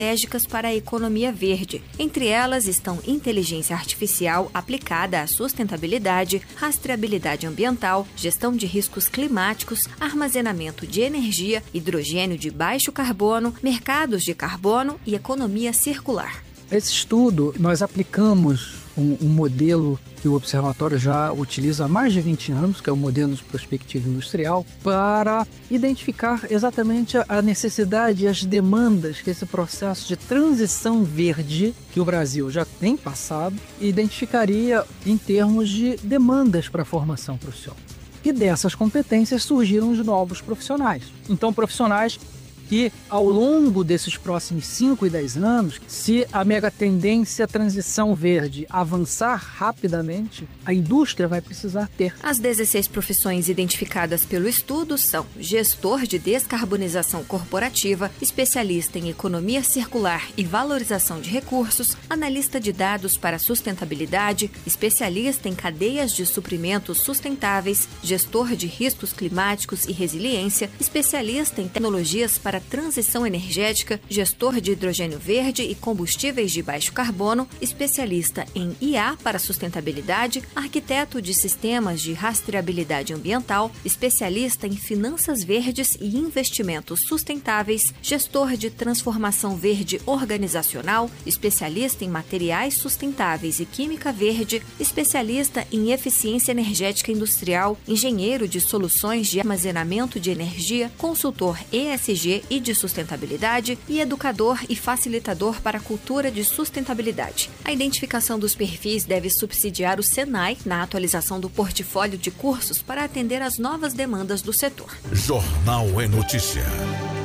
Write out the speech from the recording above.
estratégicas para a economia verde. Entre elas estão inteligência artificial aplicada à sustentabilidade, rastreabilidade ambiental, gestão de riscos climáticos, armazenamento de energia, hidrogênio de baixo carbono, mercados de carbono e economia circular. Nesse estudo, nós aplicamos um modelo que o Observatório já utiliza há mais de 20 anos, que é o modelo de prospectiva industrial, para identificar exatamente a necessidade e as demandas que esse processo de transição verde, que o Brasil já tem passado, identificaria em termos de demandas para a formação profissional. E dessas competências surgiram os novos profissionais. Então, profissionais que, ao longo desses próximos 5 e 10 anos, se a mega tendência transição verde avançar rapidamente, a indústria vai precisar ter. As 16 profissões identificadas pelo estudo são gestor de descarbonização corporativa, especialista em economia circular e valorização de recursos, analista de dados para sustentabilidade, especialista em cadeias de suprimentos sustentáveis, gestor de riscos climáticos e resiliência, especialista em tecnologias para transição energética, gestor de hidrogênio verde e combustíveis de baixo carbono, especialista em IA para sustentabilidade, arquiteto de sistemas de rastreabilidade ambiental, especialista em finanças verdes e investimentos sustentáveis, gestor de transformação verde organizacional, especialista em materiais sustentáveis e química verde, especialista em eficiência energética industrial, engenheiro de soluções de armazenamento de energia, consultor ESG e de sustentabilidade e educador e facilitador para a cultura de sustentabilidade. A identificação dos perfis deve subsidiar o Senai na atualização do portfólio de cursos para atender às novas demandas do setor. Jornal é Notícia.